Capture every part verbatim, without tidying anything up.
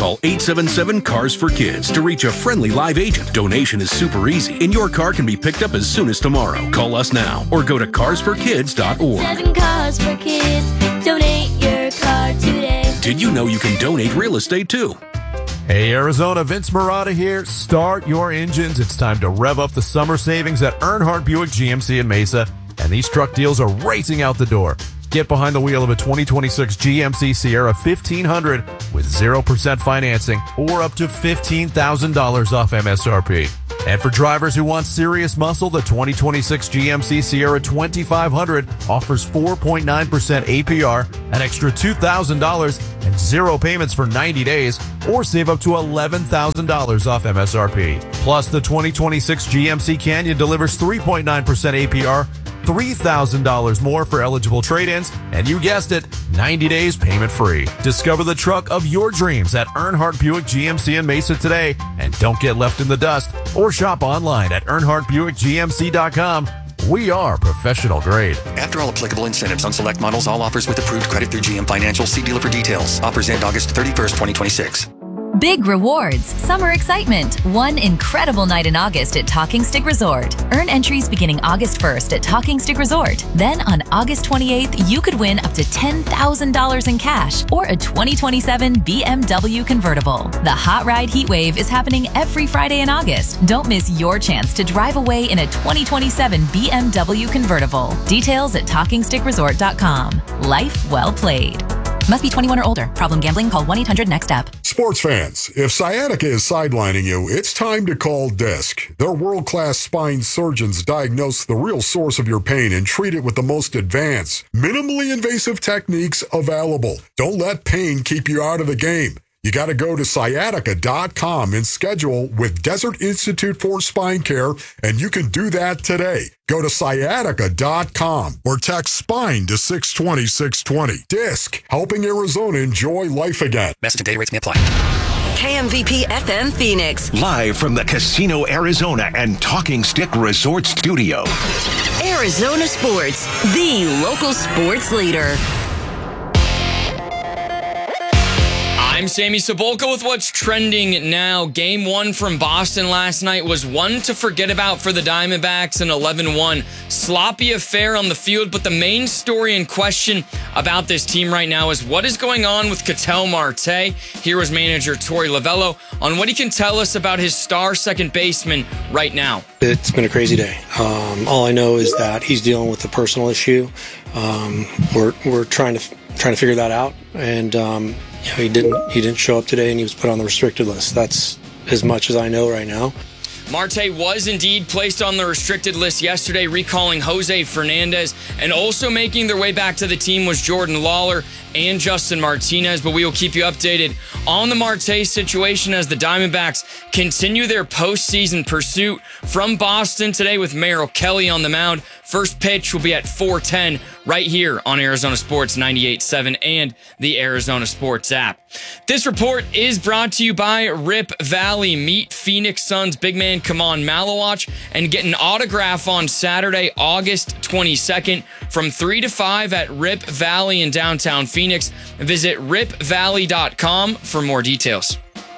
Call eight seven seven, C A R S for Kids to reach a friendly live agent. Donation is super easy, and your car can be picked up as soon as tomorrow. Call us now or go to cars for kids dot org. Seven Cars for Kids. Donate your car today. Did you know you can donate real estate too? Hey Arizona, Vince Marotta here. Start your engines. It's time to rev up the summer savings at Earnhardt Buick G M C in Mesa. And these truck deals are racing out the door. Get behind the wheel of a twenty twenty-six G M C Sierra fifteen hundred with zero percent financing or up to fifteen thousand dollars off M S R P. And for drivers who want serious muscle, the twenty twenty-six G M C Sierra twenty-five hundred offers four point nine percent A P R, an extra two thousand dollars, and zero payments for ninety days, or save up to eleven thousand dollars off M S R P. Plus, the twenty twenty-six G M C Canyon delivers three point nine percent A P R, three thousand dollars more for eligible trade-ins, and you guessed it, ninety days payment free. Discover the truck of your dreams at Earnhardt Buick G M C in Mesa today, and don't get left in the dust, or shop online at earnhardt buick g m c dot com. We are professional grade. After all applicable incentives on select models, all offers with approved credit through G M Financial. See dealer for details. Offers end August thirty-first, twenty twenty-six. Big rewards, summer excitement, one incredible night in August at Talking Stick Resort. Earn entries beginning August first at Talking Stick Resort. Then on August twenty-eighth, you could win up to ten thousand dollars in cash or a twenty twenty-seven B M W convertible. The Hot Ride Heat Wave is happening every Friday in August. Don't miss your chance to drive away in a twenty twenty-seven B M W convertible. Details at talking stick resort dot com. Life well played. Must be twenty-one or older. Problem gambling? Call one eight hundred next step. Sports fans, if sciatica is sidelining you, it's time to call Disc. Their world-class spine surgeons diagnose the real source of your pain and treat it with the most advanced, minimally invasive techniques available. Don't let pain keep you out of the game. You got to go to sciatica dot com and schedule with Desert Institute for Spine Care, and you can do that today. Go to sciatica dot com or text SPINE to six twenty, six twenty. Disc, helping Arizona enjoy life again. Message and data rates may apply. K M V P F M Phoenix. Live from the Casino Arizona and Talking Stick Resort Studio. Arizona Sports, the local sports leader. I'm Sammy Sabolka with what's trending now. Game one from Boston last night was one to forget about for the Diamondbacks, an eleven one sloppy affair on the field. But the main story in question about this team right now is what is going on with Ketel Marte. Here was manager Torey Lovullo on what he can tell us about his star second baseman right now. It's been a crazy day. Um, all I know is that he's dealing with a personal issue. Um, we're we're trying to trying to figure that out, and um, you know, he didn't he didn't show up today, and he was put on the restricted list. That's as much as I know right now. Marte was indeed placed on the restricted list yesterday, recalling Jose Fernandez, and also making their way back to the team was Jordan Lawler and Justin Martinez, but we will keep you updated on the Marte situation as the Diamondbacks continue their postseason pursuit from Boston today with Merrill Kelly on the mound. First pitch will be at four ten right here on Arizona Sports ninety-eight point seven and the Arizona Sports app. This report is brought to you by Rip Valley. Meet Phoenix Suns big man Kaman Malawach and get an autograph on Saturday, August twenty-second from three to five at Rip Valley in downtown Phoenix. Visit rip valley dot com for more details.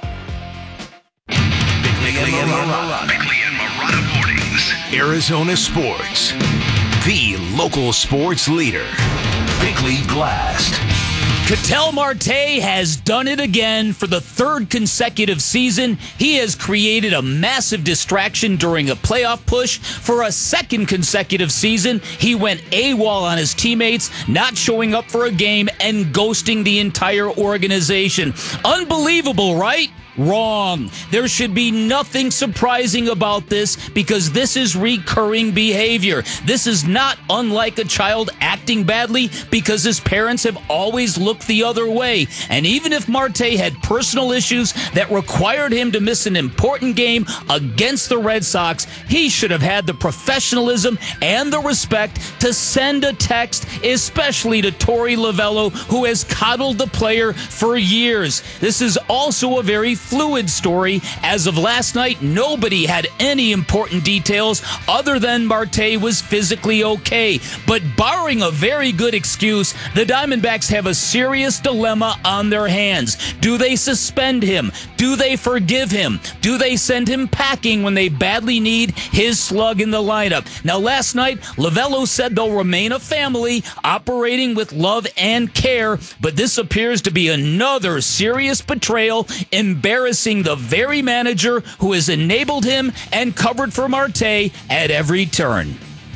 Bickley and Marotta. Bickley and Marotta Mornings. Arizona Sports. The local sports leader. Bickley Blast. Ketel Marte has done it again for the third consecutive season. He has created a massive distraction during a playoff push. For a second consecutive season, he went AWOL on his teammates, not showing up for a game and ghosting the entire organization. Unbelievable, right? Wrong. There should be nothing surprising about this because this is recurring behavior. This is not unlike a child acting badly because his parents have always looked the other way. And even if Marte had personal issues that required him to miss an important game against the Red Sox, he should have had the professionalism and the respect to send a text, especially to Torey Lovullo, who has coddled the player for years. This is also a very fluid story. As of last night, nobody had any important details other than Marte was physically okay. But barring a very good excuse, the Diamondbacks have a serious dilemma on their hands. Do they suspend him? Do they forgive him? Do they send him packing when they badly need his slug in the lineup? Now, last night, Lovullo said they'll remain a family, operating with love and care, but this appears to be another serious betrayal, embarrassing the very manager who has enabled him and covered for Marte at every turn.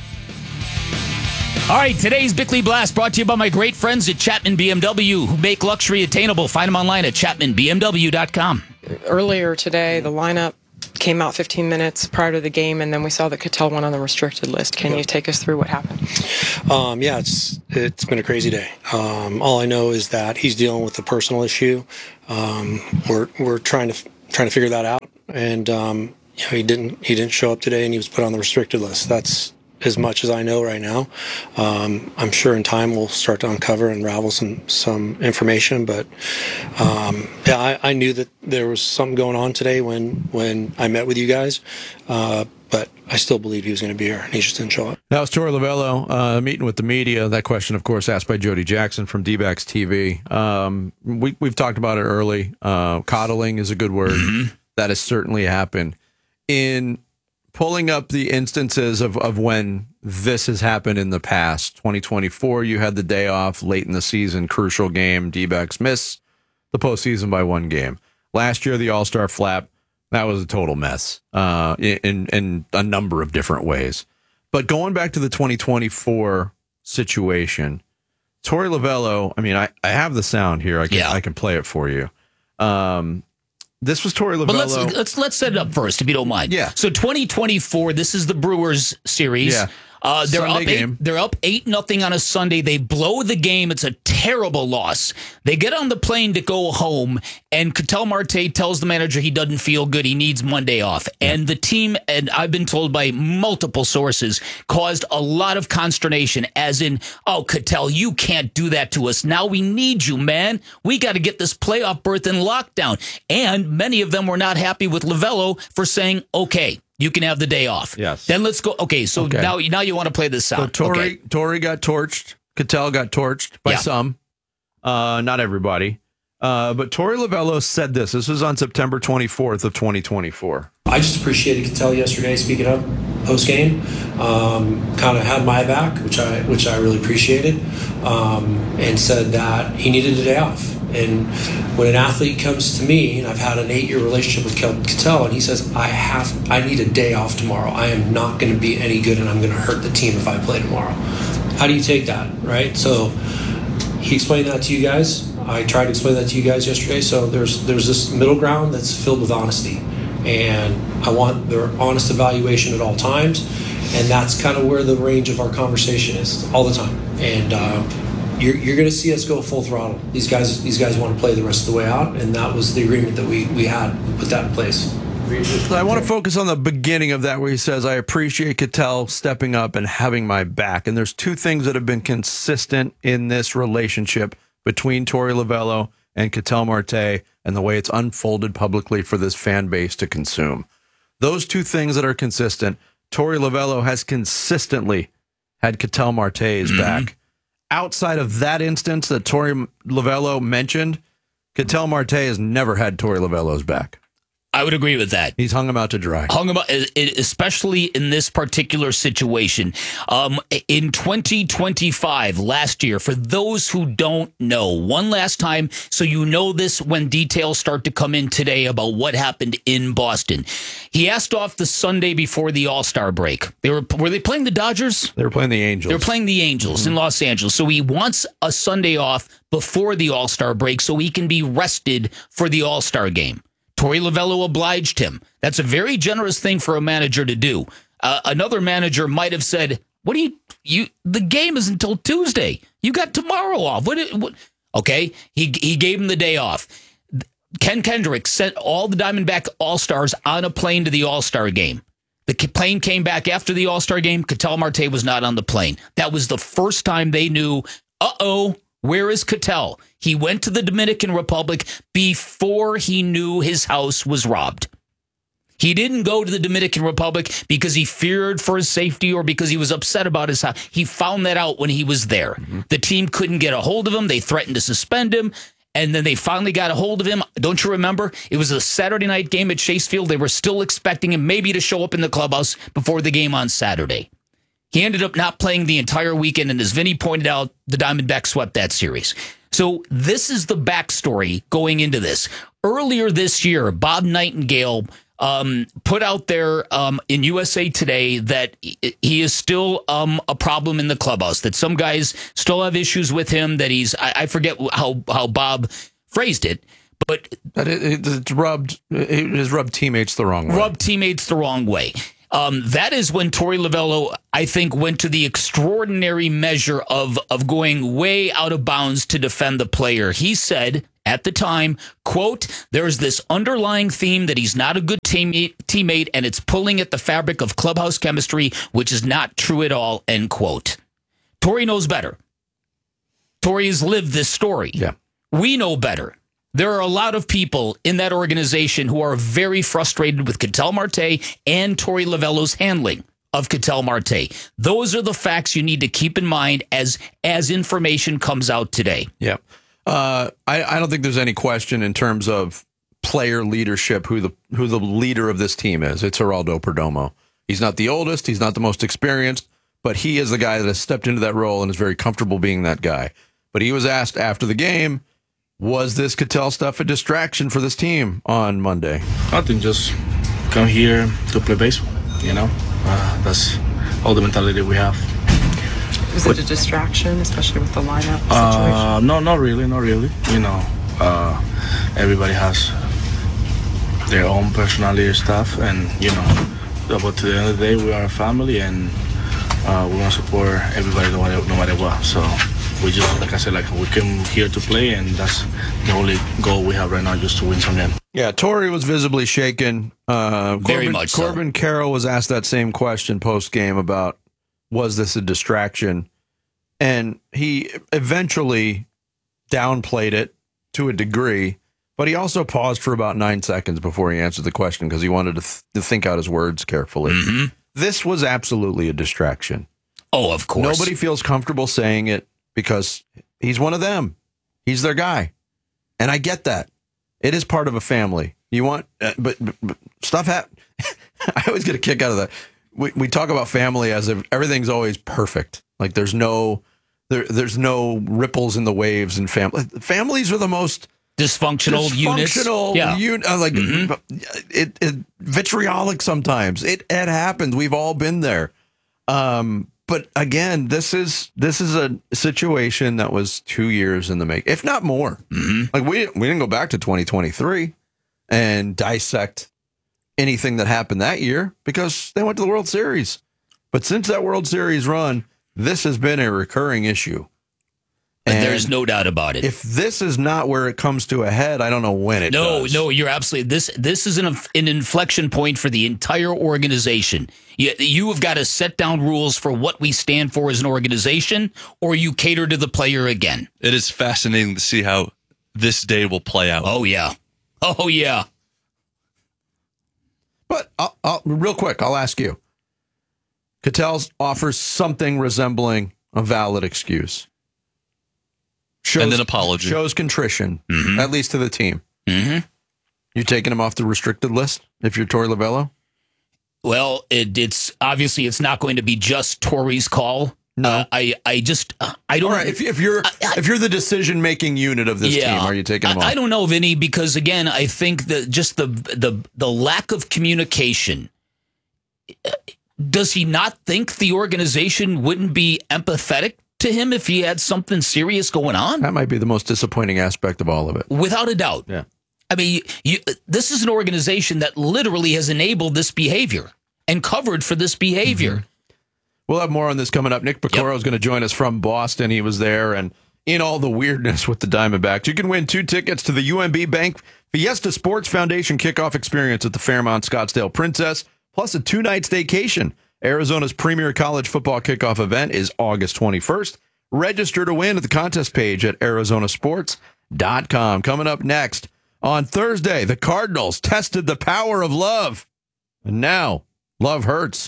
All right, today's Bickley Blast brought to you by my great friends at Chapman B M W, who make luxury attainable. Find them online at chapman b m w dot com. Earlier today, the lineup came out fifteen minutes prior to the game, and then we saw that Ketel went on the restricted list. Can you take us through what happened? Um, yeah, it's it's been a crazy day. Um, all I know is that he's dealing with a personal issue. Um, we're we're trying to trying to figure that out, and um, you know, he didn't he didn't show up today, and he was put on the restricted list. That's as much as I know right now. Um, I'm sure in time we'll start to uncover and unravel some some information, but um, yeah, I, I knew that there was something going on today when when I met with you guys, uh, but I still believe he was going to be here, and he just didn't show up. That was Torey Lovullo uh, meeting with the media. That question, of course, asked by Jody Jackson from D-Backs T V. Um, we, we've talked about it early. Uh, coddling is a good word. Mm-hmm. That has certainly happened. In pulling up the instances of, of when this has happened in the past, twenty twenty-four, you had the day off late in the season, crucial game. D-backs miss the postseason by one game. Last year, the All-Star flap, that was a total mess uh, in, in a number of different ways. But going back to the twenty twenty-four situation, Torey Lovullo, I mean, I, I have the sound here. I can, yeah. I can play it for you. Um, This was Torey Lovullo. But let's, let's let's set it up first, if you don't mind. Yeah. So twenty twenty-four, this is the Brewers series. Yeah. Uh, they're Sunday up game. eight, they're up eight nothing on a Sunday. They blow the game. It's a terrible loss. They get on the plane to go home, and Ketel Marte tells the manager he doesn't feel good. He needs Monday off. And the team, and I've been told by multiple sources, caused a lot of consternation, as in, oh, Ketel, you can't do that to us. Now we need you, man. We got to get this playoff berth in lockdown. And many of them were not happy with Lovullo for saying, okay, you can have the day off. Yes. Then let's go. Okay, so Okay. now now you want to play this So sound. Torey, Okay. Torey got torched. Ketel got torched by Yeah. some, uh, not everybody. Uh, but Torey Lovullo said this. This was on September twenty-fourth of twenty twenty-four. I just appreciated Ketel yesterday speaking up post game, um, kind of had my back, which I which I really appreciated, um, and said that he needed a day off. And when an athlete comes to me, and I've had an eight year relationship with Ketel, and he says, I have I need a day off tomorrow. I am not going to be any good, and I'm going to hurt the team if I play tomorrow. How do you take that, right? So he explained that to you guys. I tried to explain that to you guys yesterday. So there's there's this middle ground that's filled with honesty. And I want their honest evaluation at all times. And that's kind of where the range of our conversation is all the time. And uh, you're, you're going to see us go full throttle. These guys these guys want to play the rest of the way out. And that was the agreement that we, we had. We put that in place. I want to focus on the beginning of that where he says, I appreciate Ketel stepping up and having my back. And there's two things that have been consistent in this relationship between Torey Lovullo and Ketel Marte and the way it's unfolded publicly for this fan base to consume. Those two things that are consistent, Torey Lovullo has consistently had Ketel Marte's mm-hmm. back. Outside of that instance that Torey Lovullo mentioned, Ketel Marte has never had Torey Lovullo's back. I would agree with that. He's hung him out to dry. Hung him out, especially in this particular situation. Um, in twenty twenty-five, last year, for those who don't know, one last time, so you know this when details start to come in today about what happened in Boston. He asked off the Sunday before the All-Star break. They were were they playing the Dodgers? They were playing the Angels. They were playing the Angels mm-hmm. in Los Angeles. So he wants a Sunday off before the All-Star break so he can be rested for the All-Star game. Torey Lovullo obliged him. That's a very generous thing for a manager to do. Uh, another manager might have said, "What do you you? The game is until Tuesday. You got tomorrow off." What? what? Okay, he he gave him the day off. Ken Kendrick sent all the Diamondback All-Stars on a plane to the All-Star game. The plane came back after the All-Star game. Ketel Marte was not on the plane. That was the first time they knew, uh-oh, where is Ketel? He went to the Dominican Republic before he knew his house was robbed. He didn't go to the Dominican Republic because he feared for his safety or because he was upset about his house. He found that out when he was there. Mm-hmm. The team couldn't get a hold of him. They threatened to suspend him. And then they finally got a hold of him. Don't you remember? It was a Saturday night game at Chase Field. They were still expecting him maybe to show up in the clubhouse before the game on Saturday. He ended up not playing the entire weekend. And as Vinny pointed out, the Diamondbacks swept that series. So this is the backstory going into this. Earlier this year, Bob Nightingale Um, put out there um, in U S A Today that he is still um, a problem in the clubhouse, that some guys still have issues with him, that he's, I, I forget how, how Bob phrased it, but But it, it, it's rubbed, it has rubbed teammates the wrong way. Rubbed teammates the wrong way. Um, that is when Torey Lovullo, I think, went to the extraordinary measure of, of going way out of bounds to defend the player. He said at the time, quote, there's this underlying theme that he's not a good teammate, teammate and it's pulling at the fabric of clubhouse chemistry, which is not true at all, end quote. Torey knows better. Torey has lived this story. Yeah. We know better. There are a lot of people in that organization who are very frustrated with Ketel Marte and Torey Lovullo's handling of Ketel Marte. Those are the facts you need to keep in mind as as information comes out today. Yeah. Uh, I, I don't think there's any question in terms of player leadership who the who the leader of this team is. It's Geraldo Perdomo. He's not the oldest. He's not the most experienced, but he is the guy that has stepped into that role and is very comfortable being that guy. But he was asked after the game, was this Ketel stuff a distraction for this team on Monday? I think just come here to play baseball, you know. Uh, that's all the mentality we have. Was it a distraction, especially with the lineup situation? Uh, no, not really, not really. You know, uh, everybody has their own personality and stuff, and, you know, but to the end of the day, we are a family, and uh, we want to support everybody no matter, no matter what. So we just, like I said, like we came here to play, and that's the only goal we have right now, just to win some game. Yeah, Torey was visibly shaken. Uh, Very Corbin, much so. Corbin Carroll was asked that same question post-game about, was this a distraction? And he eventually downplayed it to a degree, but he also paused for about nine seconds before he answered the question because he wanted to, th- to think out his words carefully. Mm-hmm. This was absolutely a distraction. Oh, of course. Nobody feels comfortable saying it because he's one of them. He's their guy. And I get that. It is part of a family. You want, uh, but, but, but stuff happens. I always get a kick out of that. We we talk about family as if everything's always perfect. Like there's no there there's no ripples in the waves in family. Families are the most dysfunctional, dysfunctional units. Yeah. Un, uh, like mm-hmm. it, it vitriolic sometimes. It it happens. We've all been there. Um, but again, this is this is a situation that was two years in the make, if not more. Mm-hmm. Like we we didn't go back to twenty twenty-three and dissect anything that happened that year because they went to the World Series. But since that World Series run, this has been a recurring issue. And there's no doubt about it. If this is not where it comes to a head, I don't know when it no, does. No, you're absolutely this. This is an an inflection point for the entire organization. You, you have got to set down rules for what we stand for as an organization, or you cater to the player again. It is fascinating to see how this day will play out. Oh yeah, oh yeah. But I'll, I'll, real quick, I'll ask you. Ketel offers something resembling a valid excuse. Shows, and an apology. Shows contrition, mm-hmm. at least to the team. Mm-hmm. You taking him off the restricted list if you're Torey Lovullo? Well, it, it's obviously it's not going to be just Torey's call. No, uh, I, I just, I don't. All right, if, if you're, I, I, if you're the decition making unit of this yeah, team, are you taking him I, off? I don't know, Vinny, because again, I think that just the the the lack of communication. Does he not think the organization wouldn't be empathetic to him if he had something serious going on? That might be the most disappointing aspect of all of it. Without a doubt. Yeah. I mean, you, this is an organization that literally has enabled this behavior and covered for this behavior. Mm-hmm. We'll have more on this coming up. Nick Piccolo yep. is going to join us from Boston. He was there and in all the weirdness with the Diamondbacks. You can win two tickets to the U M B Bank Fiesta Sports Foundation kickoff experience at the Fairmont Scottsdale Princess, plus a two-night staycation. Arizona's premier college football kickoff event is August twenty-first. Register to win at the contest page at arizona sports dot com. Coming up next, on Thursday, the Cardinals tested the power of love And now, love hurts.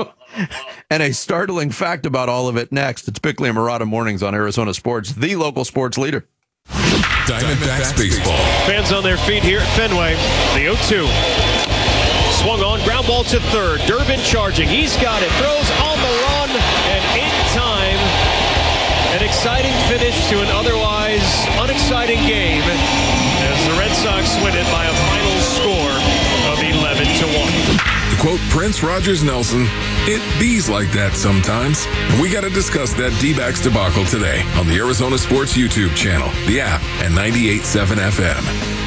And a startling fact about all of it next. It's Bickley and Murata Mornings on Arizona Sports, the local sports leader. Diamondbacks baseball. Fans on their feet here at Fenway. The oh two. Swung on, ground ball to third. Durbin charging. He's got it. Throws on the run and in time. An exciting finish to an otherwise unexciting game as the Red Sox win it by a final score of eleven to one. To quote Prince Rogers Nelson, it bees like that sometimes. And we got to discuss that D-backs debacle today on the Arizona Sports YouTube channel, the app, and ninety-eight point seven F M.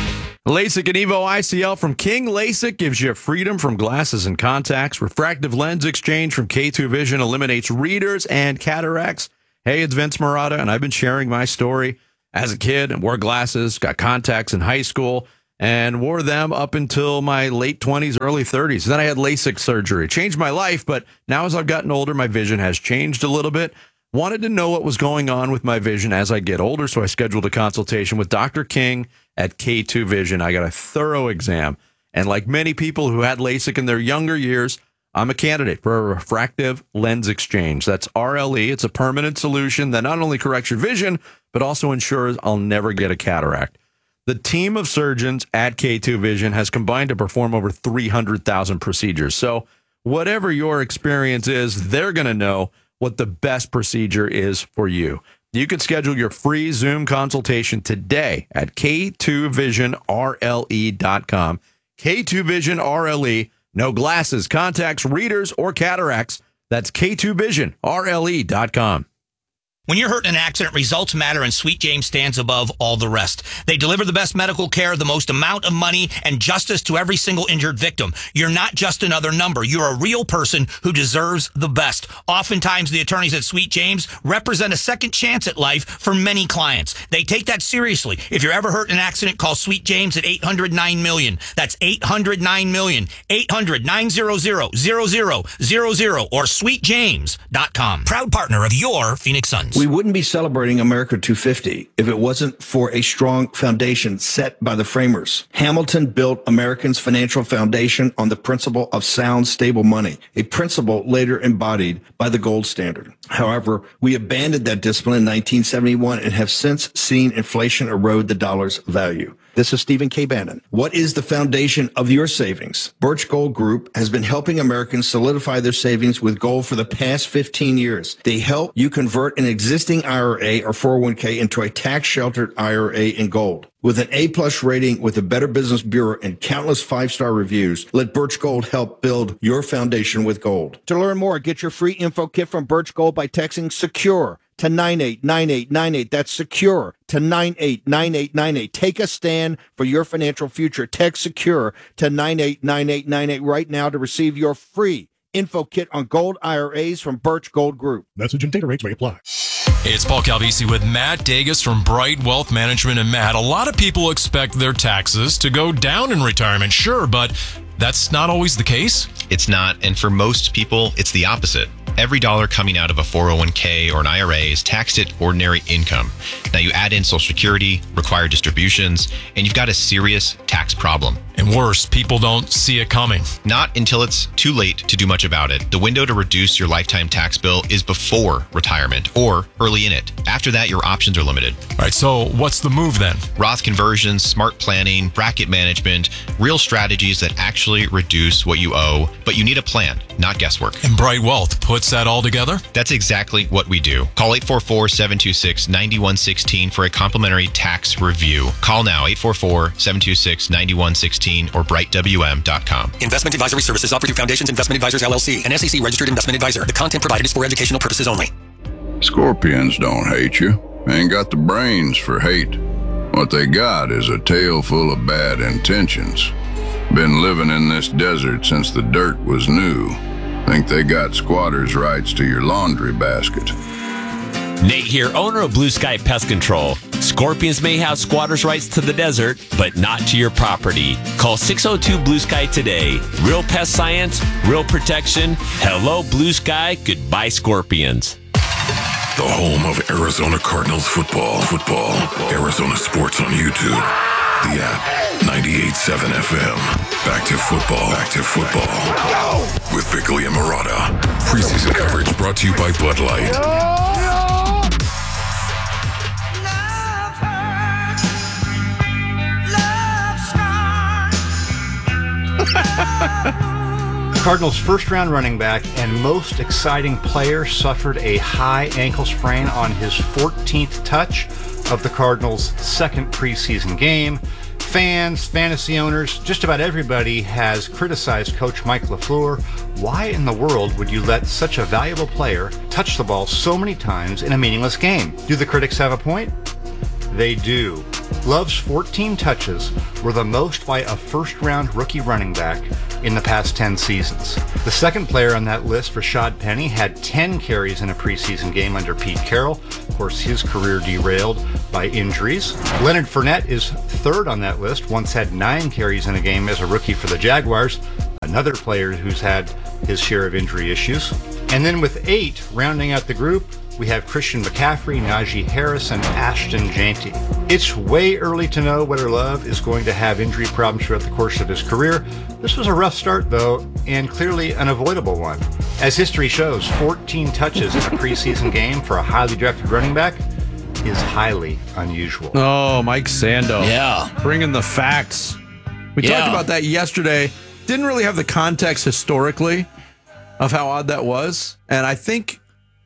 LASIK and Evo I C L from King LASIK gives you freedom from glasses and contacts. Refractive lens exchange from K two Vision eliminates readers and cataracts. Hey, it's Vince Murata, and I've been sharing my story as a kid and wore glasses, got contacts in high school, and wore them up until my late twenties, early thirties. Then I had LASIK surgery. It changed my life, but now as I've gotten older, my vision has changed a little bit. Wanted to know what was going on with my vision as I get older, so I scheduled a consultation with Doctor King at K two Vision. I got a thorough exam, and like many people who had LASIK in their younger years, I'm a candidate for a refractive lens exchange. That's R L E. It's a permanent solution that not only corrects your vision, but also ensures I'll never get a cataract. The team of surgeons at K two Vision has combined to perform over three hundred thousand procedures. So whatever your experience is, they're going to know what the best procedure is for you. You can schedule your free Zoom consultation today at K two vision R L E dot com. K two Vision R L E. No glasses, contacts, readers, or cataracts. That's K two vision R L E dot com. When you're hurt in an accident, results matter, and Sweet James stands above all the rest. They deliver the best medical care, the most amount of money, and justice to every single injured victim. You're not just another number. You're a real person who deserves the best. Oftentimes, the attorneys at Sweet James represent a second chance at life for many clients. They take that seriously. If you're ever hurt in an accident, call Sweet James at eight hundred nine million. That's eight hundred nine million. eight hundred nine hundred zero zero zero zero or sweet james dot com. Proud partner of your Phoenix Suns. We wouldn't be celebrating America two fifty if it wasn't for a strong foundation set by the framers. Hamilton built Americans' financial foundation on the principle of sound, stable money, a principle later embodied by the gold standard. However, we abandoned that discipline in nineteen seventy-one and have since seen inflation erode the dollar's value. This is Stephen K. Bannon. What is the foundation of your savings? Birch Gold Group has been helping Americans solidify their savings with gold for the past fifteen years. They help you convert an existing I R A or four oh one k into a tax-sheltered I R A in gold. With an A-plus rating with the Better Business Bureau and countless five-star reviews, let Birch Gold help build your foundation with gold. To learn more, get your free info kit from Birch Gold by texting SECURE to nine eight nine eight nine eight. That's SECURE to nine eight nine eight nine eight. Take a stand for your financial future. Text SECURE to nine eight nine eight nine eight right now to receive your free info kit on gold I R As from Birch Gold Group. Message and data rates may apply. Hey, it's Paul Calvisi with Matt Dagas from Bright Wealth Management. And Matt, a lot of people expect their taxes to go down in retirement, sure, but that's not always the case. It's not, and for most people, it's the opposite. Every dollar coming out of a four oh one k or an I R A is taxed at ordinary income. Now you add in Social Security, required distributions, and you've got a serious tax problem. And worse, people don't see it coming. Not until it's too late to do much about it. The window to reduce your lifetime tax bill is before retirement or early in it. After that, your options are limited. All right, so what's the move then? Roth conversions, smart planning, bracket management, real strategies that actually reduce what you owe, but you need a plan, not guesswork. And Bright Wealth puts that all together? That's exactly what we do. Call eight four four, seven two six, nine one one six for a complimentary tax review. Call now, eight four four, seven two six, nine one one six or bright w m dot com. Investment advisory services offered through Foundations Investment Advisors, L L C, an S E C registered investment advisor. The content provided is for educational purposes only. Scorpions don't hate you. Ain't got the brains for hate. What they got is a tail full of bad intentions. Been living in this desert since the dirt was new. Think they got squatters' rights to your laundry basket. Nate here, owner of Blue Sky Pest Control. Scorpions may have squatters' rights to the desert, but not to your property. Call six oh two Blue Sky today. Real pest science, real protection. Hello, Blue Sky. Goodbye, Scorpions. The home of Arizona Cardinals football. Football. Arizona Sports on YouTube. The app, ninety-eight point seven F M. Back to football. Back to football. With Bickley and Marotta. Preseason coverage brought to you by Bud Light. Cardinals' first-round running back and most exciting player suffered a high ankle sprain on his fourteenth touch of the Cardinals' second preseason game. Fans, fantasy owners, just about everybody has criticized Coach Mike LaFleur. Why in the world would you let such a valuable player touch the ball so many times in a meaningless game? Do the critics have a point? They do. Love's fourteen touches were the most by a first-round rookie running back in the past ten seasons. The second player on that list, Rashad Penny, had ten carries in a preseason game under Pete Carroll. Of course, his career derailed by injuries. Leonard Fournette is third on that list, once had nine carries in a game as a rookie for the Jaguars, another player who's had his share of injury issues. And then with eight, rounding out the group, we have Christian McCaffrey, Najee Harris, and Ashton Jeanty. It's way early to know whether Love is going to have injury problems throughout the course of his career. This was a rough start, though, and clearly an avoidable one. As history shows, fourteen touches in a preseason game for a highly drafted running back is highly unusual. Oh, Mike Sando. Yeah. Bringing the facts. We Yeah. talked about that yesterday. Didn't really have the context historically of how odd that was. And I think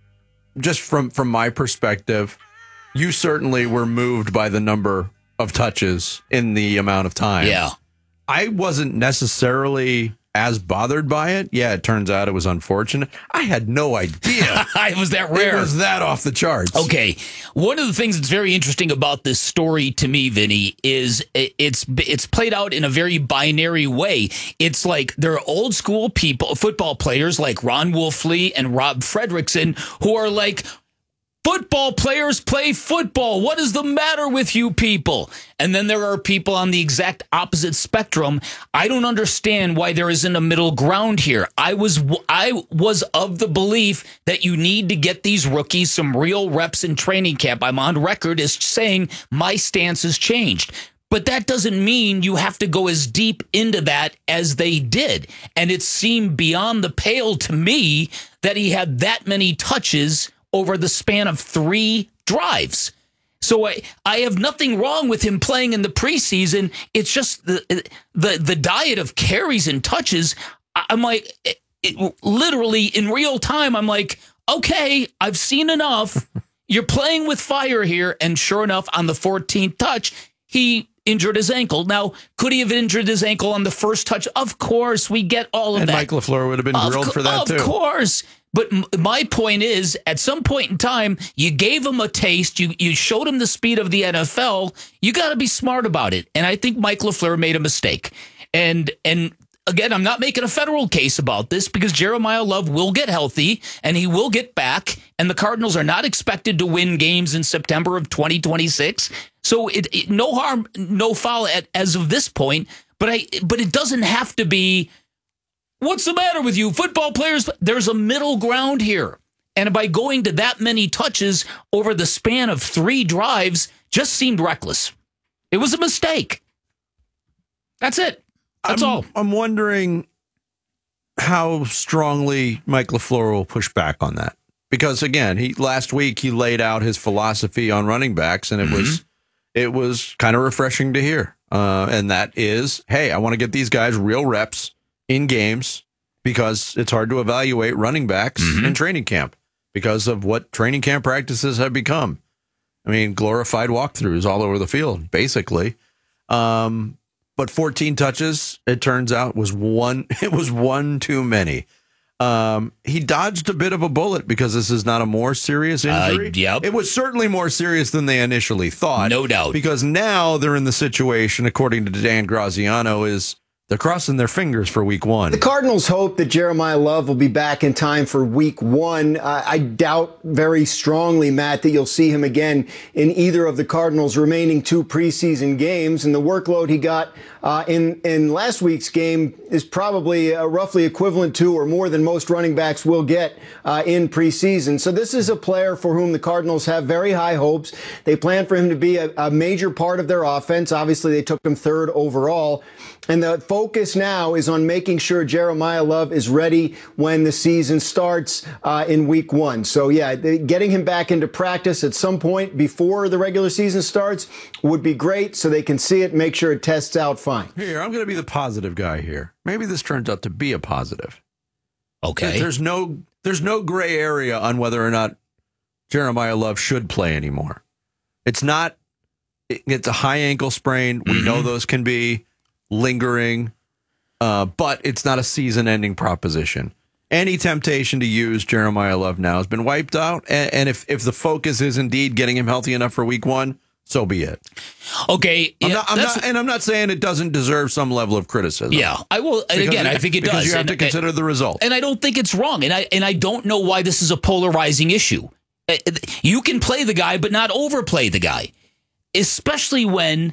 just from, from my perspective, you certainly were moved by the number of touches in the amount of time. Yeah. I wasn't necessarily as bothered by it. Yeah, it turns out it was unfortunate. I had no idea. It was that rare. It was that off the charts. Okay. One of the things that's very interesting about this story to me, Vinny, is it's it's played out in a very binary way. It's like there are old school people, football players like Ron Wolfley and Rob Fredrickson, who are like, football players play football. What is the matter with you people? And then there are people on the exact opposite spectrum. I don't understand why there isn't a middle ground here. I was I was of the belief that you need to get these rookies some real reps in training camp. I'm on record as saying my stance has changed. But that doesn't mean you have to go as deep into that as they did. And it seemed beyond the pale to me that he had that many touches over the span of three drives. So I, I have nothing wrong with him playing in the preseason. It's just the the the diet of carries and touches. I'm like, it, it, literally in real time, I'm like, okay, I've seen enough. You're playing with fire here. And sure enough, on the fourteenth touch, he injured his ankle. Now, could he have injured his ankle on the first touch? Of course, we get all of and that. And Mike LaFleur would have been grilled of, for that, of too. Of course. But m- my point is, at some point in time, you gave him a taste. You you showed him the speed of the N F L. You got to be smart about it. And I think Mike LaFleur made a mistake. And and again, I'm not making a federal case about this because Jeremiah Love will get healthy and he will get back. And the Cardinals are not expected to win games in September of twenty twenty-six. So it, it no harm, no foul at, as of this point. But I but it doesn't have to be. What's the matter with you? Football players, there's a middle ground here. And by going to that many touches over the span of three drives just seemed reckless. It was a mistake. That's it. That's I'm, all. I'm wondering how strongly Mike LaFleur will push back on that. Because again, he last week he laid out his philosophy on running backs, and it mm-hmm. was it was kind of refreshing to hear. Uh, and that is, hey, I want to get these guys real reps in games because it's hard to evaluate running backs mm-hmm. in training camp because of what training camp practices have become. I mean, glorified walkthroughs all over the field, basically. Um, but fourteen touches, it turns out, was one. It was one too many. Um, he dodged a bit of a bullet because this is not a more serious injury. Uh, yep. It was certainly more serious than they initially thought. No doubt. Because now they're in the situation, according to Dan Graziano, is they're crossing their fingers for week one. The Cardinals hope that Jeremiah Love will be back in time for week one. Uh, I doubt very strongly, Matt, that you'll see him again in either of the Cardinals' remaining two preseason games. And the workload he got uh, in, in last week's game is probably uh, roughly equivalent to or more than most running backs will get uh, in preseason. So this is a player for whom the Cardinals have very high hopes. They plan for him to be a, a major part of their offense. Obviously, they took him third overall. And the focus now is on making sure Jeremiah Love is ready when the season starts uh, in week one. So, yeah, getting him back into practice at some point before the regular season starts would be great so they can see it, make sure it tests out fine. Here, I'm going to be the positive guy here. Maybe this turns out to be a positive. Okay. There's no, there's no gray area on whether or not Jeremiah Love should play anymore. It's not, it's a high ankle sprain. We mm-hmm. know those can be lingering, uh, but it's not a season-ending proposition. Any temptation to use Jeremiah Love now has been wiped out, and, and if, if the focus is indeed getting him healthy enough for week one, so be it. Okay, I'm yeah, not, I'm not, and I'm not saying it doesn't deserve some level of criticism. Yeah, I will. And Because again, it- I think it because does. you have and, to consider the result. And I don't think it's wrong. And I and I don't know why this is a polarizing issue. Uh, You can play the guy, but not overplay the guy, especially when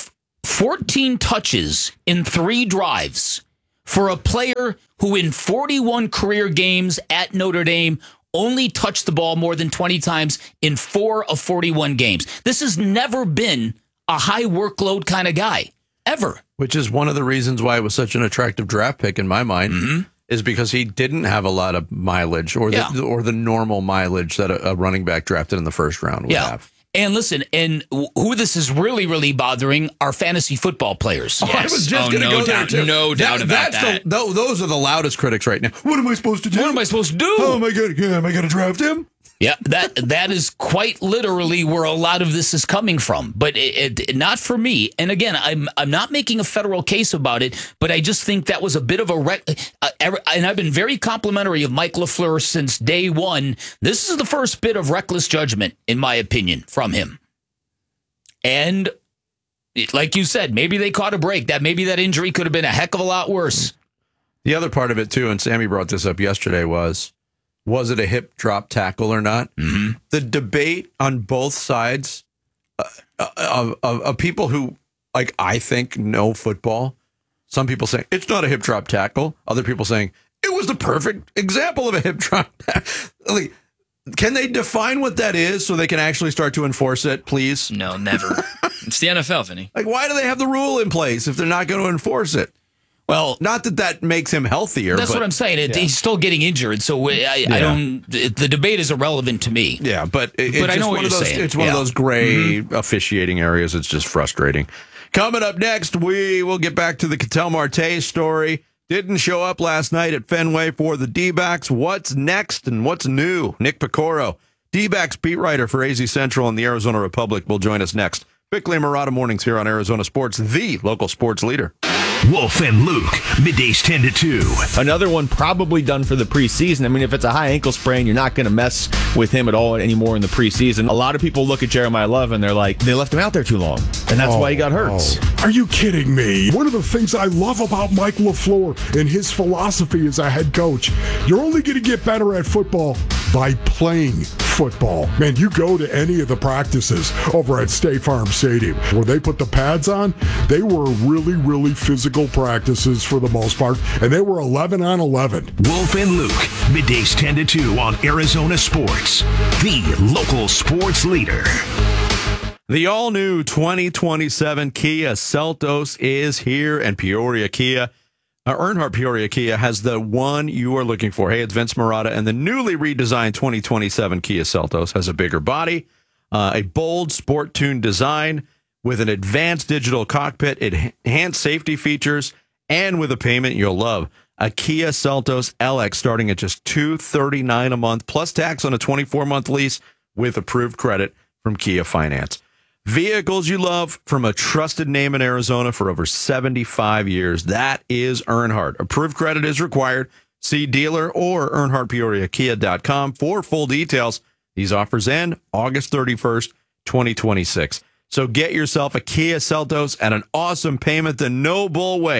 fourteen touches in three drives for a player who in forty-one career games at Notre Dame only touched the ball more than twenty times in four of forty-one games. This has never been a high workload kind of guy, ever. Which is one of the reasons why it was such an attractive draft pick in my mind, mm-hmm. is because he didn't have a lot of mileage or the, Yeah. or the normal mileage that a, a running back drafted in the first round would Yeah. have. And listen, and who this is really, really bothering are fantasy football players. Oh, I was just Oh, going to no go doubt- there too. no doubt about that's that. The, tho- those are the loudest critics right now. What am I supposed to do? What am I supposed to do? Oh, am I going to am I going to draft him? Yeah, that that is quite literally where a lot of this is coming from, but it, it, not for me. And again, I'm I'm not making a federal case about it, but I just think that was a bit of a rec- uh, and I've been very complimentary of Mike LaFleur since day one. This is the first bit of reckless judgment, in my opinion, from him. And like you said, maybe they caught a break. That maybe that injury could have been a heck of a lot worse. The other part of it too, and Sammy brought this up yesterday, was was it a hip drop tackle or not? Mm-hmm. The debate on both sides uh, of, of, of people who, like, I think know football. Some people saying it's not a hip drop tackle. Other people saying it was the perfect example of a hip drop. Like, can they define what that is so they can actually start to enforce it, please? No, never. It's the N F L, Vinny. Like, why do they have the rule in place if they're not going to enforce it? Well, not that that makes him healthier. That's but, what I'm saying. It, yeah. He's still getting injured, so I, Yeah. I don't. The debate is irrelevant to me. Yeah, but it, it's But I just know what one of you're those, saying. It's one Yeah. of those gray Mhm. officiating areas. It's just frustrating. Coming up next, we will get back to the Ketel Marte story. Didn't show up last night at Fenway for the D-backs. What's next and what's new? Nick Picoro, D-backs beat writer for A Z Central and the Arizona Republic, will join us next. Bickley and Murata mornings here on Arizona Sports, the local sports leader. Wolf and Luke, middays ten to two. Another one probably done for the preseason. I mean, if it's a high ankle sprain, you're not going to mess with him at all anymore in the preseason. A lot of people look at Jeremiah Love and they're like, they left him out there too long, and that's Oh, why he got hurt. oh. Are you kidding me? One of the things I love about Mike LaFleur and his philosophy as a head coach, you're only going to get better at football by playing football. Man, you go to any of the practices over at State Farm Stadium where they put the pads on, they were really, really physical practices for the most part, and they were eleven on eleven. Wolf and Luke, middays ten to two on Arizona Sports, the local sports leader. The all-new twenty twenty-seven Kia Seltos is here, and Peoria Kia, uh, Earnhardt Peoria Kia has the one you are looking for. Hey, it's Vince Murata, and the newly redesigned twenty twenty-seven Kia Seltos has a bigger body, uh, a bold, sport-tuned design with an advanced digital cockpit, enhanced safety features, and with a payment you'll love. A Kia Seltos L X starting at just two hundred thirty-nine dollars a month, plus tax on a twenty-four month lease with approved credit from Kia Finance. Vehicles you love from a trusted name in Arizona for over seventy-five years. That is Earnhardt. Approved credit is required. See dealer or earnhardt peoria kia dot com for full details. These offers end August thirty-first, twenty twenty-six. So get yourself a Kia Seltos at an awesome payment the no bull way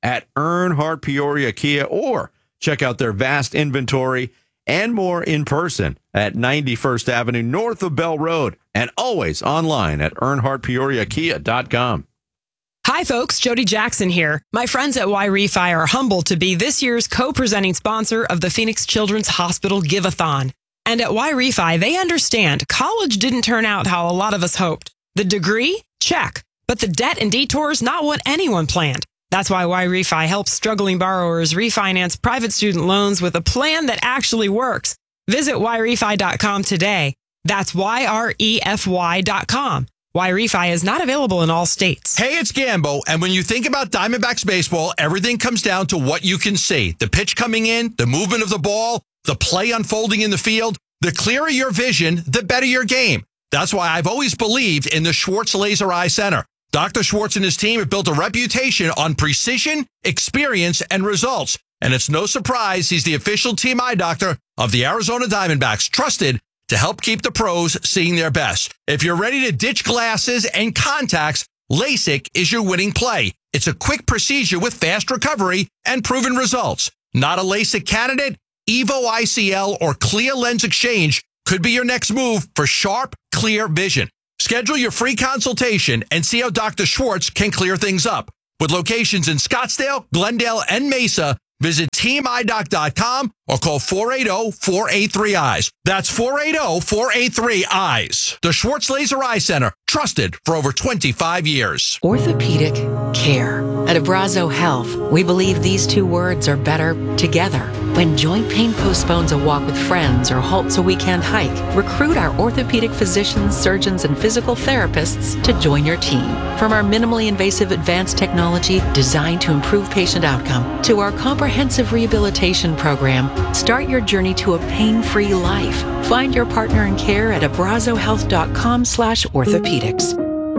at Earnhardt Peoria Kia, or check out their vast inventory and more in person at ninety-first Avenue north of Bell Road, and always online at earnhardt peoria kia dot com. Hi, folks. Jody Jackson here. My friends at Y-Refi are humbled to be this year's co-presenting sponsor of the Phoenix Children's Hospital Give-a-thon. And at Y-Refi, they understand college didn't turn out how a lot of us hoped. The degree? Check. But the debt and detours, not what anyone planned. That's why Y-Refi helps struggling borrowers refinance private student loans with a plan that actually works. Visit Y refi dot com today. That's Y R E F Y dot com. Y-Refi is not available in all states. Hey, it's Gambo, and when you think about Diamondbacks baseball, everything comes down to what you can see. The pitch coming in, the movement of the ball, the play unfolding in the field. The clearer your vision, the better your game. That's why I've always believed in the Schwartz Laser Eye Center. Doctor Schwartz and his team have built a reputation on precision, experience, and results. And it's no surprise he's the official team eye doctor of the Arizona Diamondbacks, trusted to help keep the pros seeing their best. If you're ready to ditch glasses and contacts, LASIK is your winning play. It's a quick procedure with fast recovery and proven results. Not a LASIK candidate? Evo I C L or Clear Lens Exchange could be your next move for sharp, clear vision. Schedule your free consultation and see how Doctor Schwartz can clear things up. With locations in Scottsdale, Glendale, and Mesa, visit team eye doc dot com or call four eight zero, four eight three, eyes. That's four eight zero, four eight three, eyes. The Schwartz Laser Eye Center, trusted for over twenty-five years. Orthopedic care. At Abrazo Health, we believe these two words are better together. When joint pain postpones a walk with friends or halts a weekend hike, recruit our orthopedic physicians, surgeons, and physical therapists to join your team. From our minimally invasive advanced technology designed to improve patient outcome to our comprehensive rehabilitation program, start your journey to a pain-free life. Find your partner in care at abrazo health dot com slash orthopedics.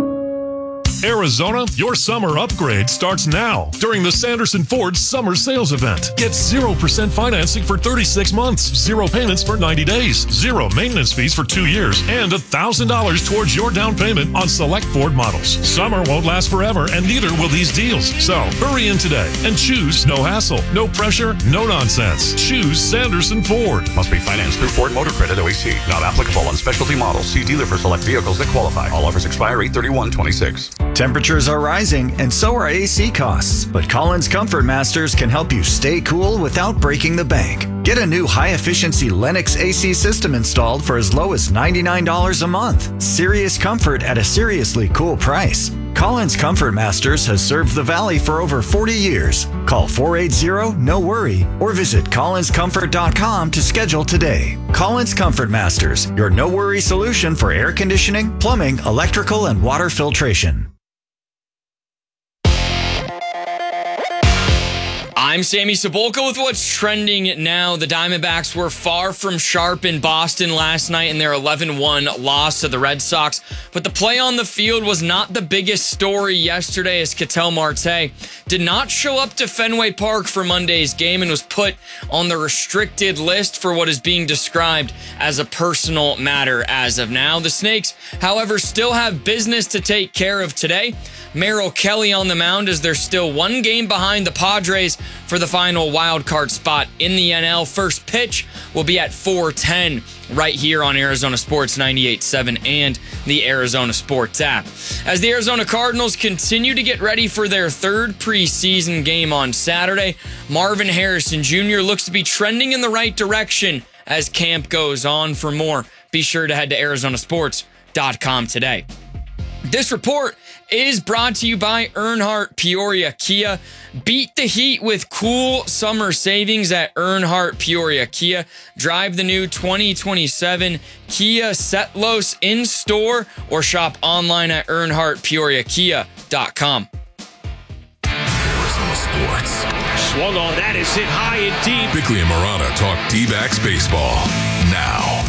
Arizona, your summer upgrade starts now during the Sanderson Ford Summer Sales Event. Get zero percent financing for thirty-six months, zero payments for ninety days, zero maintenance fees for two years, and one thousand dollars towards your down payment on select Ford models. Summer won't last forever, and neither will these deals. So hurry in today and choose no hassle, no pressure, no nonsense. Choose Sanderson Ford. Must be financed through Ford Motor Credit O E C. Not applicable on specialty models. See dealer for select vehicles that qualify. All offers expire eight thirty-one twenty-six. Temperatures are rising, and so are A C costs. But Collins Comfort Masters can help you stay cool without breaking the bank. Get a new high-efficiency Lennox A C system installed for as low as ninety-nine dollars a month. Serious comfort at a seriously cool price. Collins Comfort Masters has served the Valley for over forty years. Call four eight zero, N O worry or visit collins comfort dot com to schedule today. Collins Comfort Masters, your no-worry solution for air conditioning, plumbing, electrical, and water filtration. I'm Sammy Cebulka with what's trending now. The Diamondbacks were far from sharp in Boston last night in their eleven one loss to the Red Sox, but the play on the field was not the biggest story yesterday, as Ketel Marte did not show up to Fenway Park for Monday's game and was put on the restricted list for what is being described as a personal matter as of now. The Snakes, however, still have business to take care of today. Merrill Kelly on the mound as they're still one game behind the Padres for the final wild card spot in the N L. First pitch will be at four ten right here on Arizona Sports ninety-eight point seven and the Arizona Sports app. As the Arizona Cardinals continue to get ready for their third preseason game on Saturday, Marvin Harrison Junior looks to be trending in the right direction as camp goes on. For more, be sure to head to arizona sports dot com today. This report is brought to you by Earnhardt Peoria Kia. Beat the heat with cool summer savings at Earnhardt Peoria Kia. Drive the new twenty twenty-seven Kia Seltos in store or shop online at earnhardt peoria kia dot com. Arizona Sports. Swung on, that is hit high and deep. Bickley and Murata talk D-backs baseball now.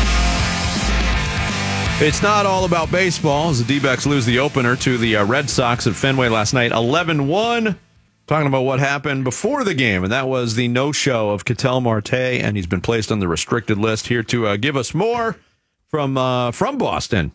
It's not all about baseball as the D-backs lose the opener to the uh, Red Sox at Fenway last night, eleven one. Talking about what happened before the game, and that was the no-show of Ketel Marte, and he's been placed on the restricted list. Here to uh, give us more from uh, from Boston,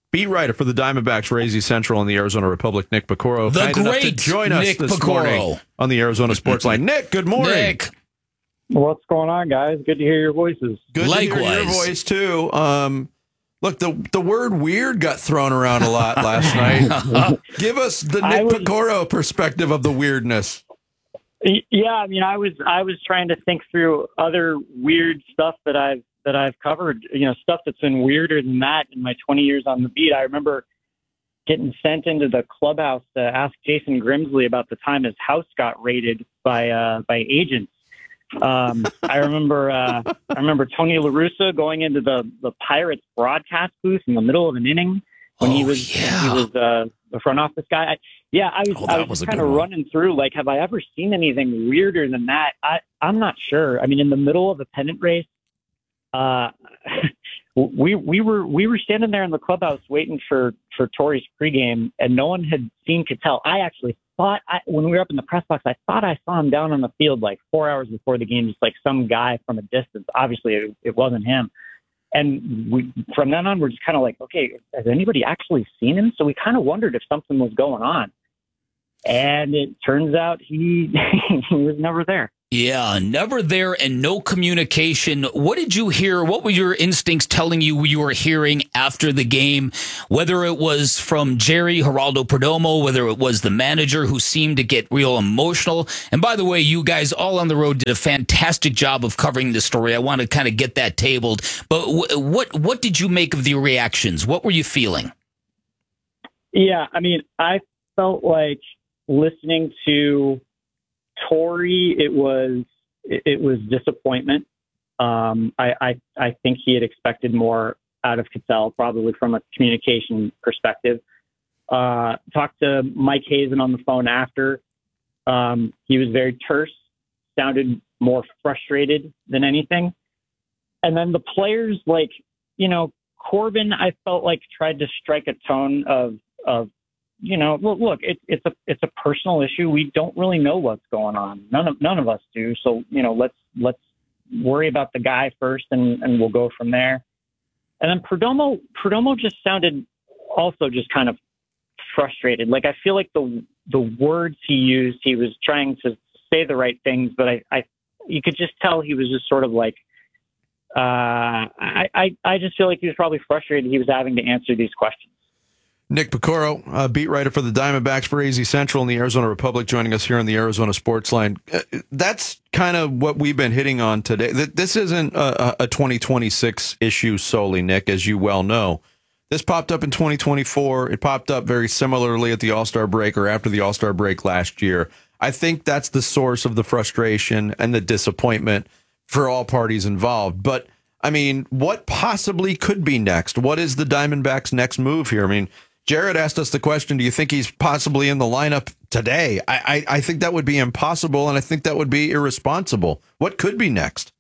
beat writer for the Diamondbacks for A Z Central and the Arizona Republic, Nick Piecoro. The kind enough to great join us Nick this Piecoro. morning on the Arizona Sports Line. Nick, good morning. Nick. What's going on, guys? Good to hear your voices. Good Likewise. to hear your voice, too. Um, look, the the word weird got thrown around a lot last night. Give us the Nick was, Piecoro perspective of the weirdness. Yeah, I mean, I was I was trying to think through other weird stuff that I've that I've covered. You know, stuff that's been weirder than that in my twenty years on the beat. I remember getting sent into the clubhouse to ask Jason Grimsley about the time his house got raided by uh, by agents. Um, I remember uh, I remember Tony La Russa going into the, the Pirates broadcast booth in the middle of an inning when oh, he was yeah. he was uh, the front office guy. I, yeah, I was Oh, I that was, was a kind good of one. running through like, have I ever seen anything weirder than that? I I'm not sure. I mean, in the middle of a pennant race, uh, we we were we were standing there in the clubhouse waiting for for Torrey's pregame, and no one had seen Ketel. I actually thought I, when we were up in the press box, I thought I saw him down on the field like four hours before the game, just like some guy from a distance. Obviously, it, it wasn't him. And we, from then on, we're just kind of like, okay, has anybody actually seen him? So we kind of wondered if something was going on. And it turns out he he was never there. Yeah, never there and no communication. What did you hear? What were your instincts telling you you were hearing after the game? Whether it was from Jerry Geraldo Perdomo, whether it was the manager who seemed to get real emotional. And by the way, you guys all on the road did a fantastic job of covering the story. I want to kind of get that tabled. But w- what what did you make of the reactions? What were you feeling? Yeah, I mean, I felt like listening to Torrey, it was it was disappointment. Um, I, I I think he had expected more out of Ketel, probably from a communication perspective. Uh, talked to Mike Hazen on the phone after. Um, he was very terse, sounded more frustrated than anything. And then the players, like, you know, Corbin, I felt like tried to strike a tone of of you know, look, look, it's it's a it's a personal issue. We don't really know what's going on. None of none of us do. So, you know, let's let's worry about the guy first, and, and we'll go from there. And then Perdomo Perdomo just sounded also just kind of frustrated. Like, I feel like the the words he used, he was trying to say the right things, but I, I you could just tell he was just sort of like, uh, I, I I just feel like he was probably frustrated. He was having to answer these questions. Nick Piecoro, uh, beat writer for the Diamondbacks for A Z Central and the Arizona Republic, joining us here on the Arizona Sports Line. Uh, that's kind of what we've been hitting on today. This isn't a, a twenty twenty-six issue solely, Nick, as you well know. This popped up in twenty twenty-four. It popped up very similarly at the All-Star break or after the All-Star break last year. I think that's the source of the frustration and the disappointment for all parties involved. But, I mean, what possibly could be next? What is the Diamondbacks' next move here? I mean, Jared asked us the question, do you think he's possibly in the lineup today? I, I, I think that would be impossible, and I think that would be irresponsible. What could be next?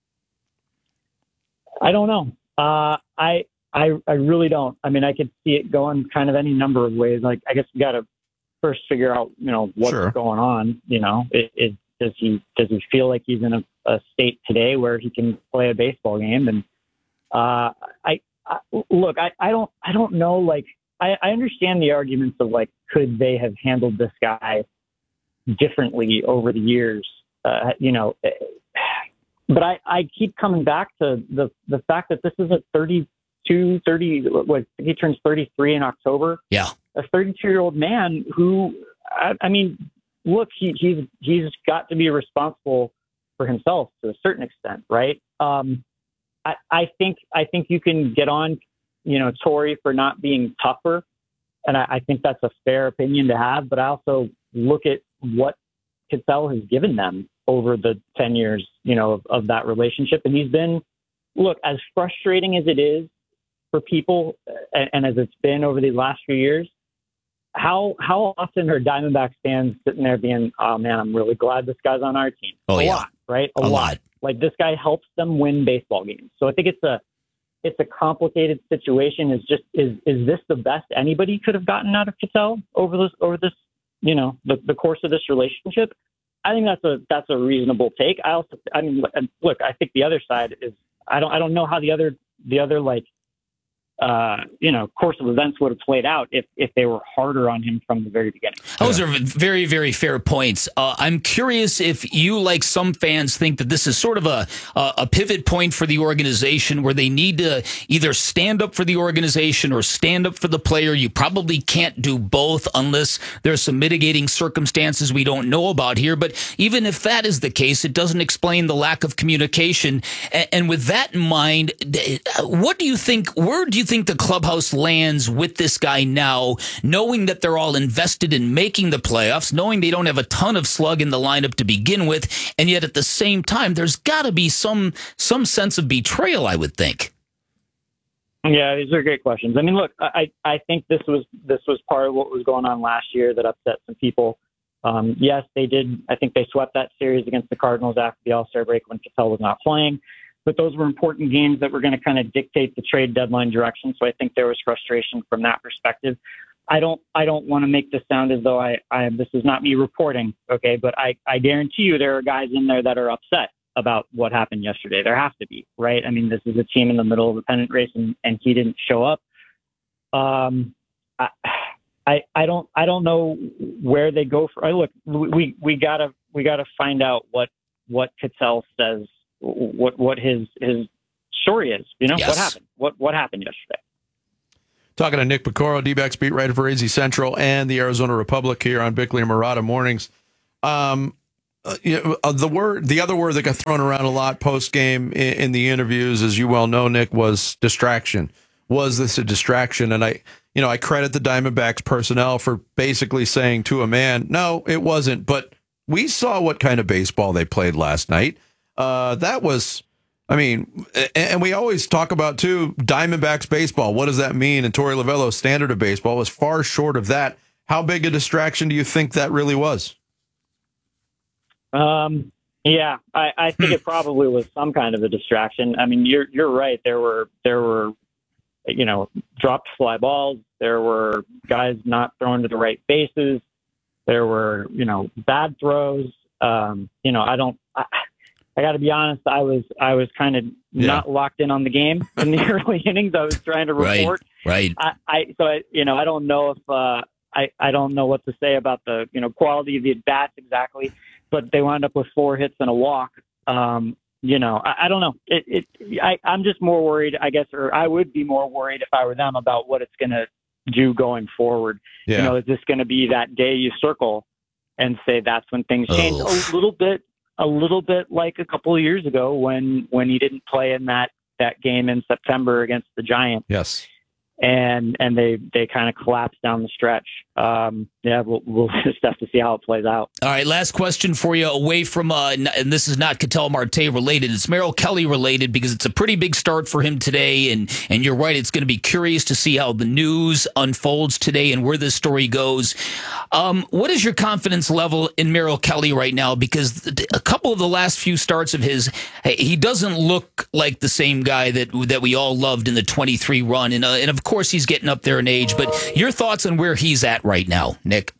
I don't know. Uh, I, I I really don't. I mean, I could see it going kind of any number of ways. Like, I guess you got to first figure out, you know, what's Sure. going on. You know, it, it, does he does he feel like he's in a, a state today where he can play a baseball game? And uh, I, I look, I, I don't I don't know, like, I, I understand the arguments of, like, could they have handled this guy differently over the years? Uh, you know, but I, I keep coming back to the, the fact that this is a thirty-two, thirty, what, he turns thirty-three in October. Yeah. A thirty-two-year-old man who, I, I mean, look, he, he's he's got to be responsible for himself to a certain extent, right? Um, I, I think I think you can get on, you know, Torrey for not being tougher. And I, I think that's a fair opinion to have. But I also look at what Ketel has given them over the ten years, you know, of, of that relationship. And he's been, look, as frustrating as it is for people and, and as it's been over these last few years, how how often are Diamondbacks fans sitting there being, oh, man, I'm really glad this guy's on our team. Oh, a yeah. lot, right? A, A lot. lot. Like, this guy helps them win baseball games. So I think it's a, it's a complicated situation. Is just is is this the best anybody could have gotten out of Ketel over this over this you know the, the course of this relationship? I think that's a that's a reasonable take. I also I mean look, I think the other side is I don't I don't know how the other the other like uh, you know, course of events would have played out if, if they were harder on him from the very beginning. Those are very, very fair points. Uh, I'm curious if you, like some fans, think that this is sort of a, a pivot point for the organization where they need to either stand up for the organization or stand up for the player. You probably can't do both unless there's some mitigating circumstances we don't know about here. But even if that is the case, it doesn't explain the lack of communication. And, and with that in mind, what do you think, where do you think the clubhouse lands with this guy now, knowing that they're all invested in making the playoffs, knowing they don't have a ton of slug in the lineup to begin with, and yet at the same time, there's got to be some some sense of betrayal, I would think. Yeah, these are great questions. I mean, look, I, I think this was this was part of what was going on last year that upset some people. Um, yes, they did. I think they swept that series against the Cardinals after the All-Star break when Ketel was not playing. But those were important games that were going to kind of dictate the trade deadline direction. So I think there was frustration from that perspective. I don't I don't want to make this sound as though I, I this is not me reporting, okay? But I, I guarantee you there are guys in there that are upset about what happened yesterday. There have to be, right? I mean, this is a team in the middle of the pennant race, and, and he didn't show up. Um, I, I I don't I don't know where they go for. Look, we we gotta we gotta find out what what Ketel says. What what his his story is, you know, Yes. what happened, what what happened yesterday. Talking to Nick Piccoro, D-backs beat writer for A Z Central and the Arizona Republic here on Bickley and Murata mornings. Um, uh, you know, uh, the word, the other word that got thrown around a lot post game in, in the interviews, as you well know, Nick, was distraction. Was this a distraction? And I, you know, I credit the Diamondbacks personnel for basically saying to a man, no, it wasn't. But we saw what kind of baseball they played last night. Uh, that was, I mean, and we always talk about, too, Diamondbacks baseball. What does that mean? And Torey Lovullo's standard of baseball was far short of that. How big a distraction do you think that really was? Um, yeah, I, I think it probably was some kind of a distraction. I mean, you're you're right. There were there were, you know, dropped fly balls. There were guys not throwing to the right bases. There were, you know, bad throws. Um, you know, I don't. I, I got to be honest. I was I was kind of Yeah. not locked in on the game in the early innings. I was trying to report. Right. I, I so I, you know I don't know if uh, I I don't know what to say about the you know quality of the at bats exactly, but they wound up with four hits and a walk. Um, you know I, I don't know. It, it I I'm just more worried, I guess, or I would be more worried if I were them about what it's going to do going forward. Yeah. You know, is this going to be that day you circle and say that's when things change? A little bit. A little bit like a couple of years ago when, when he didn't play in that, that game in September against the Giants. Yes. And and they, they kind of collapsed down the stretch. Um, yeah, we'll, we'll just have to see how it plays out. All right, last question for you away from, uh, and this is not Ketel Marte related, it's Merrill Kelly related because it's a pretty big start for him today. And, and you're right, it's going to be curious to see how the news unfolds today and where this story goes. Um, what is your confidence level in Merrill Kelly right now? Because a couple of the last few starts of his, he doesn't look like the same guy that that we all loved in the twenty-three run. And, uh, and of course, he's getting up there in age. But your thoughts on where he's at right now, Nick?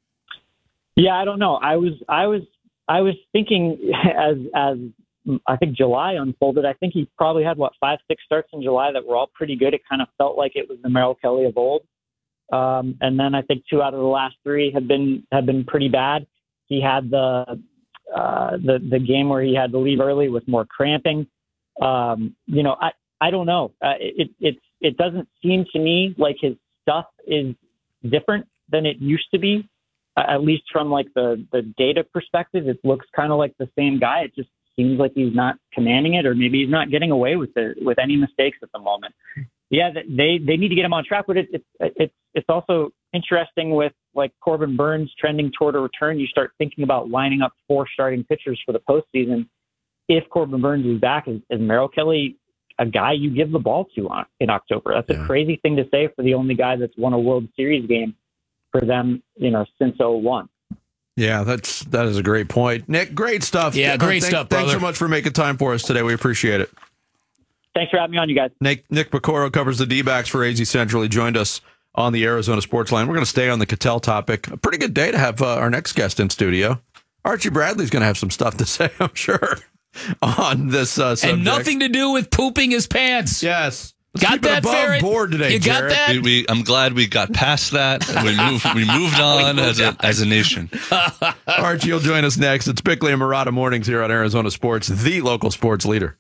Yeah, I don't know. I was I was I was thinking as as I think July unfolded. I think he probably had what five six starts in July that were all pretty good. It kind of felt like it was the Merrill Kelly of old. Um, and then I think two out of the last three have been have been pretty bad. He had the uh, the the game where he had to leave early with more cramping. Um, you know, I I don't know. Uh, it it it doesn't seem to me like his stuff is different than it used to be. Uh, at least from like the the data perspective, it looks kind of like the same guy. It just seems like he's not commanding it, or maybe he's not getting away with it with any mistakes at the moment. Yeah, they they need to get him on track, but it, it's it's it's also interesting with like Corbin Burns trending toward a return. You start thinking about lining up four starting pitchers for the postseason. If Corbin Burns is back, is, is Merrill Kelly a guy you give the ball to on, in October? That's a crazy thing to say for the only guy that's won a World Series game for them, you know, since oh one. Yeah, that's that is a great point, Nick. Great stuff. Yeah, great Thank, stuff, Thanks brother. so much for making time for us today. We appreciate it. Thanks for having me on, you guys. Nick, Nick Piccoro covers the D-backs for A Z Central. He joined us on the Arizona Sports Line. We're going to stay on the Ketel topic. A pretty good day to have uh, our next guest in studio. Archie Bradley's going to have some stuff to say, I'm sure, on this uh, subject. And nothing to do with pooping his pants. Yes. Let's got keep it that, above Ferret? board today, You got Jared. that? We, we, I'm glad we got past that. We moved, we moved on We moved as a on. as a nation. Archie will join us next. It's Bickley and Murata Mornings here on Arizona Sports, the local sports leader.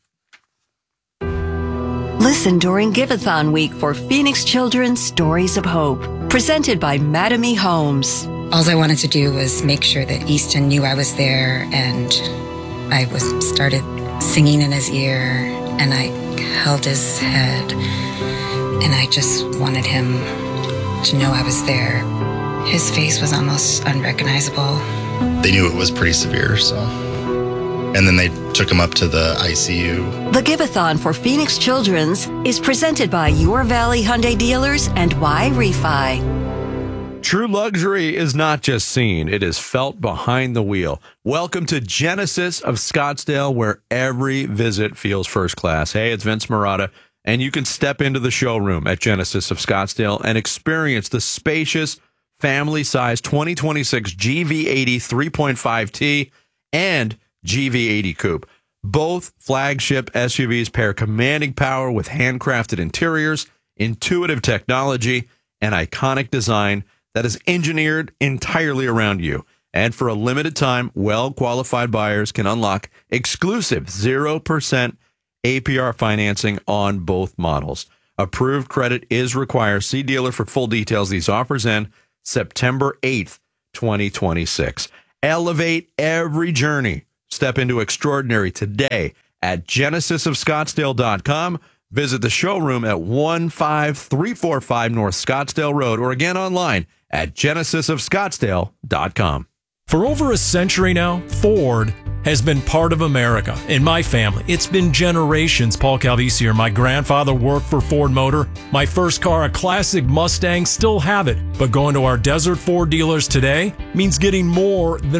Listen during Giveathon week for Phoenix Children's Stories of Hope, presented by Mattamy Homes. All I wanted to do was make sure that Easton knew I was there, and I was started singing in his ear, and I held his head, and I just wanted him to know I was there. His face was almost unrecognizable. They knew it was pretty severe, so. And then they took him up to the I C U. The Giveathon for Phoenix Children's is presented by Your Valley Hyundai Dealers and Y Refi. True luxury is not just seen, it is felt behind the wheel. Welcome to Genesis of Scottsdale, where every visit feels first class. Hey, it's Vince Murata, and you can step into the showroom at Genesis of Scottsdale and experience the spacious, family-sized twenty twenty-six G V eighty three point five T and G V eighty Coupe. Both flagship S U Vs pair commanding power with handcrafted interiors, intuitive technology, and iconic design that is engineered entirely around you. And for a limited time, well-qualified buyers can unlock exclusive zero percent A P R financing on both models. Approved credit is required. See dealer for full details. These offers end September eighth, twenty twenty-six. Elevate every journey. Step into extraordinary today at genesis of scottsdale dot com. Visit the showroom at one five three four five North Scottsdale Road, or again online at genesis of scottsdale dot com. For over a century now, Ford has been part of America. In my family, it's been generations. Paul Calvisi here. My grandfather worked for Ford Motor. My first car, a classic Mustang, still have it. But going to our Desert Ford dealers today means getting more than